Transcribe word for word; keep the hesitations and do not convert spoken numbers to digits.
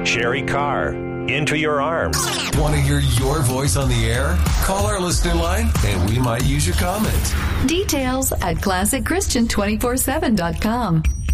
Sherry Carr, Into Your Arms. Want to hear your voice on the air? Call our listener line and we might use your comment. Details at classic christian two forty-seven dot com.